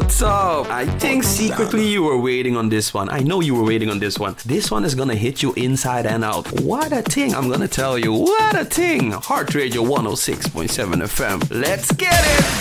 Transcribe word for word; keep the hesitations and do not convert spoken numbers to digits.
What's up? I think secretly you were waiting on this one. I know you were waiting on this one. This one is gonna hit you inside and out. What a thing, I'm gonna tell you. What a thing. Heart Radio one oh six point seven F M. Let's get it!